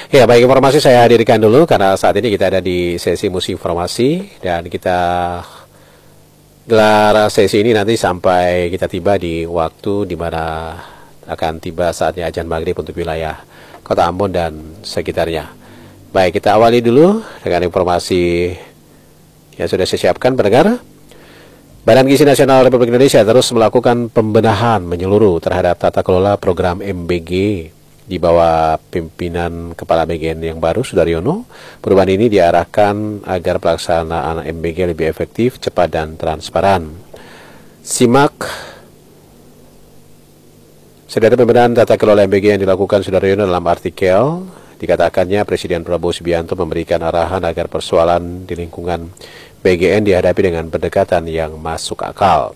Ya, baik, informasi saya hadirkan dulu karena saat ini kita ada di sesi musik informasi dan kita gelar sesi ini nanti sampai kita tiba di waktu di mana akan tiba saatnya azan maghrib untuk wilayah Kota Ambon dan sekitarnya. Baik, kita awali dulu dengan informasi yang sudah saya siapkan, pendengar. Badan Gizi Nasional Republik Indonesia terus melakukan pembenahan menyeluruh terhadap tata kelola program MBG di bawah pimpinan Kepala BGN yang baru, Sudaryono. Perubahan ini diarahkan agar pelaksanaan MBG lebih efektif, cepat, dan transparan. Simak sederet pembenahan tata kelola MBG yang dilakukan Sudaryono dalam artikel. Dikatakannya Presiden Prabowo Subianto memberikan arahan agar persoalan di lingkungan BGN dihadapi dengan pendekatan yang masuk akal.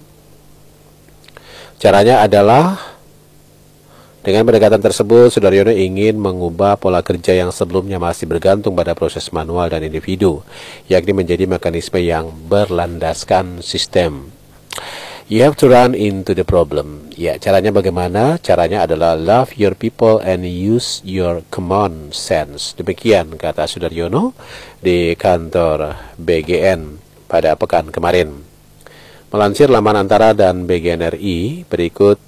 Caranya adalah dengan pendekatan tersebut, Sudaryono ingin mengubah pola kerja yang sebelumnya masih bergantung pada proses manual dan individu, yakni menjadi mekanisme yang berlandaskan sistem. You have to run into the problem. Ya, caranya bagaimana? Caranya adalah love your people and use your common sense. Demikian kata Sudaryono di kantor BGN pada pekan kemarin. Melansir laman Antara dan BGN RI, berikut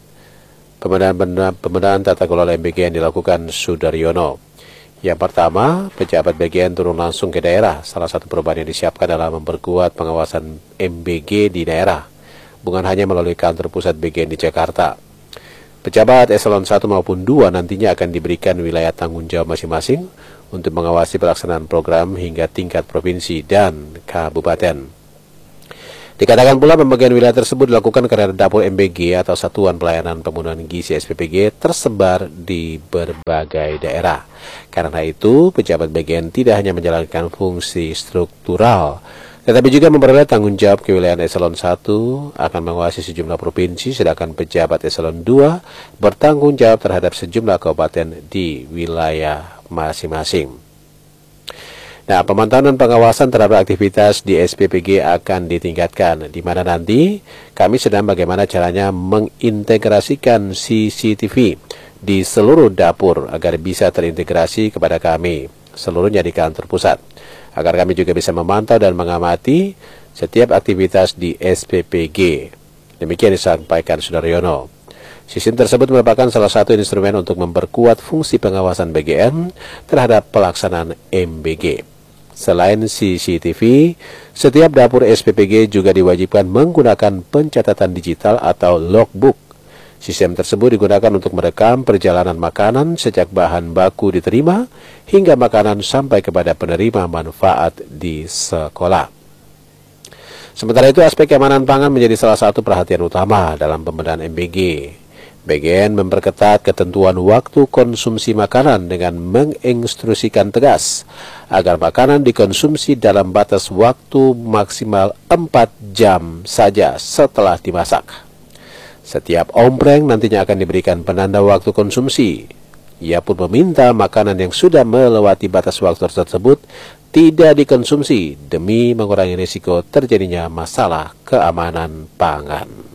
pembenahan tata kelola MBG yang dilakukan Sudaryono. Yang pertama, pejabat BGN turun langsung ke daerah. Salah satu perubahan yang disiapkan adalah memperkuat pengawasan MBG di daerah, bukan hanya melalui kantor pusat BGN di Jakarta. Pejabat eselon 1 maupun 2 nantinya akan diberikan wilayah tanggung jawab masing-masing untuk mengawasi pelaksanaan program hingga tingkat provinsi dan kabupaten. Dikatakan pula pembagian wilayah tersebut dilakukan karena dapur MBG atau Satuan Pelayanan Pemenuhan Gizi SPPG tersebar di berbagai daerah. Karena itu, pejabat BGN tidak hanya menjalankan fungsi struktural, tetapi juga memperoleh tanggung jawab kewilayahan eselon 1 akan mengawasi sejumlah provinsi, sedangkan pejabat eselon 2 bertanggung jawab terhadap sejumlah kabupaten di wilayah masing-masing. Nah, pemantauan dan pengawasan terhadap aktivitas di SPPG akan ditingkatkan, di mana nanti kami sedang bagaimana caranya mengintegrasikan CCTV di seluruh dapur agar bisa terintegrasi kepada kami, seluruhnya di kantor pusat, agar kami juga bisa memantau dan mengamati setiap aktivitas di SPPG. Demikian disampaikan Sudaryono. Sistem tersebut merupakan salah satu instrumen untuk memperkuat fungsi pengawasan BGN terhadap pelaksanaan MBG. Selain CCTV, setiap dapur SPPG juga diwajibkan menggunakan pencatatan digital atau logbook. Sistem tersebut digunakan untuk merekam perjalanan makanan sejak bahan baku diterima hingga makanan sampai kepada penerima manfaat di sekolah. Sementara itu, aspek keamanan pangan menjadi salah satu perhatian utama dalam pembenahan MBG. BGN memperketat ketentuan waktu konsumsi makanan dengan menginstruksikan tegas agar makanan dikonsumsi dalam batas waktu maksimal 4 jam saja setelah dimasak. Setiap ompreng nantinya akan diberikan penanda waktu konsumsi. Ia pun meminta makanan yang sudah melewati batas waktu tersebut tidak dikonsumsi demi mengurangi risiko terjadinya masalah keamanan pangan.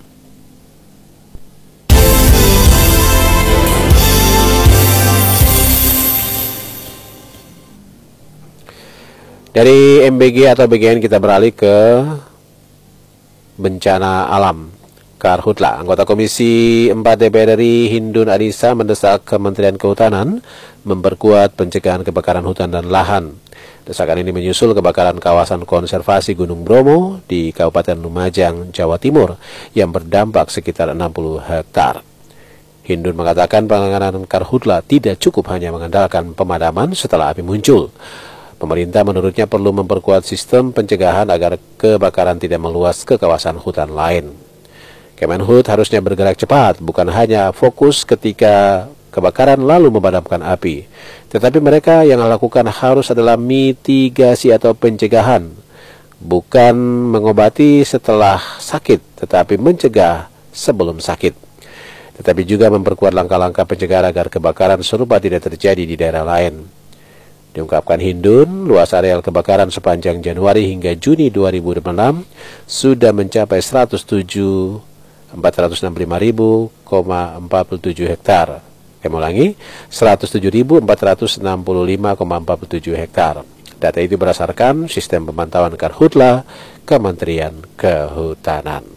Dari MBG atau BGN kita beralih ke bencana alam. Karhutla, anggota Komisi 4 DPR RI Hindun Adisa mendesak Kementerian Kehutanan memperkuat pencegahan kebakaran hutan dan lahan. Desakan ini menyusul kebakaran kawasan konservasi Gunung Bromo di Kabupaten Lumajang, Jawa Timur yang berdampak sekitar 60 hektar. Hindun mengatakan penanganan Karhutla tidak cukup hanya mengandalkan pemadaman setelah api muncul. Pemerintah menurutnya perlu memperkuat sistem pencegahan agar kebakaran tidak meluas ke kawasan hutan lain. Kemenhut harusnya bergerak cepat, bukan hanya fokus ketika kebakaran lalu memadamkan api. Tetapi mereka yang lakukan harus adalah mitigasi atau pencegahan, bukan mengobati setelah sakit, tetapi mencegah sebelum sakit. Tetapi juga memperkuat langkah-langkah pencegahan agar kebakaran serupa tidak terjadi di daerah lain. Diungkapkan Hindun, luas areal kebakaran sepanjang Januari hingga Juni 2006 sudah mencapai 465.047 hektar. Saya ulangi, 107.465,47 hektar. Data itu berdasarkan sistem pemantauan Karhutla Kementerian Kehutanan.